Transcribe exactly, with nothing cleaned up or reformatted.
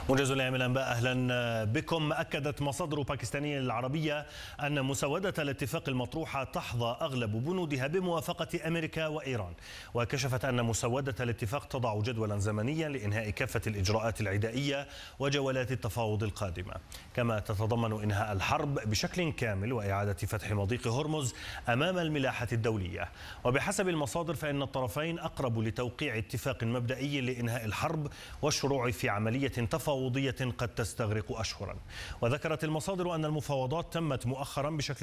موجز الأيام الأنباء، أهلا بكم. أكدت مصادر باكستانية العربية أن مسودة الاتفاق المطروحة تحظى أغلب بنودها بموافقة أمريكا وإيران، وكشفت أن مسودة الاتفاق تضع جدولا زمنيا لإنهاء كافة الإجراءات العدائية وجولات التفاوض القادمة، كما تتضمن إنهاء الحرب بشكل كامل وإعادة فتح مضيق هرمز أمام الملاحة الدولية. وبحسب المصادر فإن الطرفين أقرب لتوقيع اتفاق مبدئي لإنهاء الحرب والشروع في عملية تفاوضية قد تستغرق أشهرا. وذكرت المصادر أن المفاوضات تمت مؤخرا بشكل